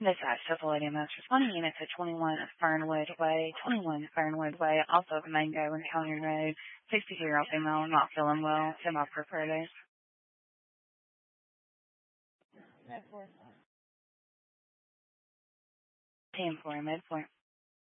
This facility is responding unit to 21 Fernwood Way, 21 Fernwood Way, also Mango and County Road, 62-year-old female, not feeling well, semi-prepared. 10-4, midpoint.